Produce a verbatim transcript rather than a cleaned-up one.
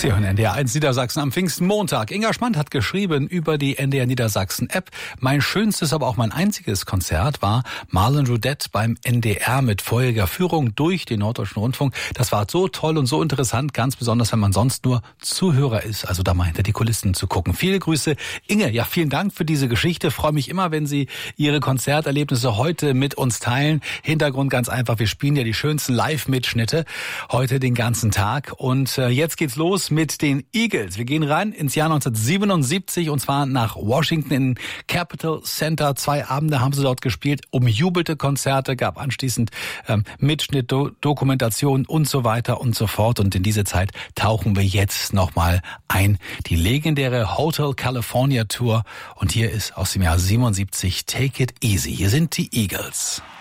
Sie hören N D R eins Niedersachsen am Pfingstmontag. Inga Schmand hat geschrieben über die N D R Niedersachsen App. Mein schönstes, aber auch mein einziges Konzert war Marlon Roudette beim N D R mit vorheriger Führung durch den Norddeutschen Rundfunk. Das war so toll und so interessant, ganz besonders, wenn man sonst nur Zuhörer ist, also da mal hinter die Kulissen zu gucken. Viele Grüße. Inge, ja, vielen Dank für diese Geschichte. Freue mich immer, wenn Sie Ihre Konzerterlebnisse heute mit uns teilen. Hintergrund ganz einfach, wir spielen ja die schönsten Live-Mitschnitte heute den ganzen Tag. Und äh, jetzt geht's los mit den Eagles. Wir gehen rein ins Jahr neunzehnhundertsiebenundsiebzig und zwar nach Washington in Capitol Center. Zwei Abende haben sie dort gespielt, umjubelte Konzerte, gab anschließend ähm, Mitschnitt, Do- Dokumentation und so weiter und so fort. Und in diese Zeit tauchen wir jetzt nochmal ein. Die legendäre Hotel California Tour. Und hier ist aus dem Jahr siebenundsiebzig Take It Easy. Hier sind die Eagles.